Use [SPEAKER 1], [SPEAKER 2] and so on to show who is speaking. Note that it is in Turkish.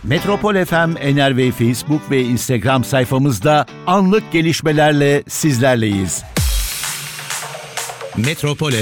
[SPEAKER 1] Metropol FM NRV Facebook ve Instagram sayfamızda anlık gelişmelerle sizlerleyiz. Metropol